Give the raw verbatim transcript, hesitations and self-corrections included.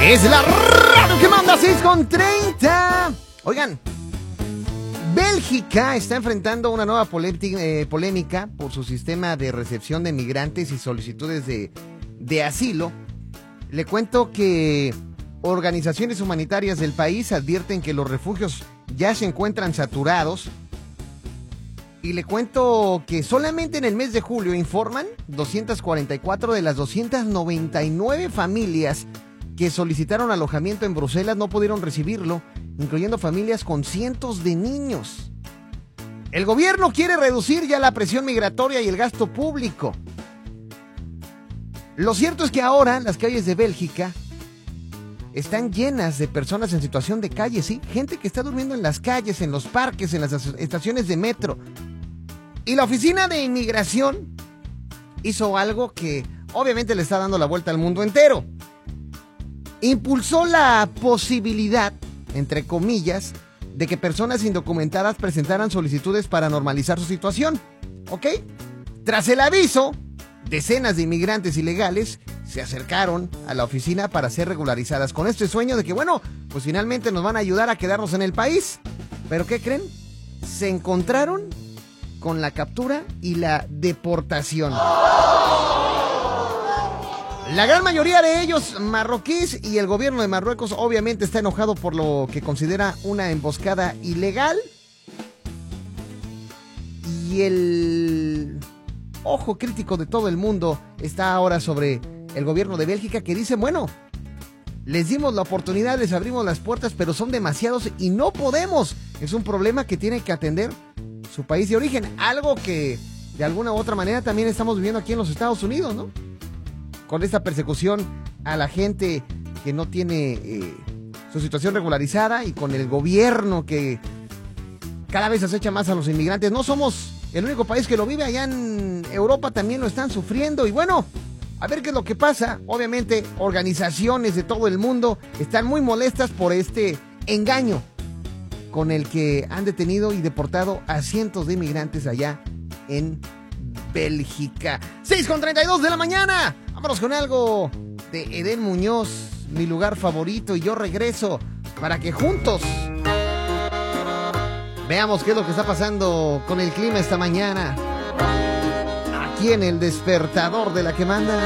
Es la radio que manda seis con treinta. Oigan, Bélgica está enfrentando una nueva eh, polémica por su sistema de recepción de migrantes y solicitudes de, de asilo. Le cuento que organizaciones humanitarias del país advierten que los refugios ya se encuentran saturados. Y le cuento que solamente en el mes de julio informan doscientas cuarenta y cuatro de las doscientas noventa y nueve familias que solicitaron alojamiento en Bruselas no pudieron recibirlo, incluyendo familias con cientos de niños. El gobierno quiere reducir ya la presión migratoria y el gasto público. Lo cierto es que ahora las calles de Bélgica están llenas de personas en situación de calle, ¿sí? Gente que está durmiendo en las calles, en los parques, en las estaciones de metro. Y la oficina de inmigración hizo algo que obviamente le está dando la vuelta al mundo entero. Impulsó la posibilidad, entre comillas, de que personas indocumentadas presentaran solicitudes para normalizar su situación. ¿Ok? Tras el aviso, decenas de inmigrantes ilegales se acercaron a la oficina para ser regularizadas con este sueño de que, bueno, pues finalmente nos van a ayudar a quedarnos en el país. ¿Pero qué creen? Se encontraron con la captura y la deportación. La gran mayoría de ellos marroquíes, y el gobierno de Marruecos obviamente está enojado por lo que considera una emboscada ilegal. Y el ojo crítico de todo el mundo está ahora sobre el gobierno de Bélgica, que dice, bueno, les dimos la oportunidad, les abrimos las puertas, pero son demasiados y no podemos. Es un problema que tiene que atender su país de origen, algo que de alguna u otra manera también estamos viviendo aquí en los Estados Unidos, ¿no? Con esta persecución a la gente que no tiene eh, su situación regularizada, y con el gobierno que cada vez acecha más a los inmigrantes. No somos el único país que lo vive, allá en Europa también lo están sufriendo, y bueno, a ver qué es lo que pasa. Obviamente organizaciones de todo el mundo están muy molestas por este engaño con el que han detenido y deportado a cientos de inmigrantes allá en Bélgica. seis con treinta y dos de la mañana. Vámonos con algo de Edén Muñoz, Mi Lugar Favorito, y yo regreso para que juntos veamos qué es lo que está pasando con el clima esta mañana aquí en el despertador de la que manda.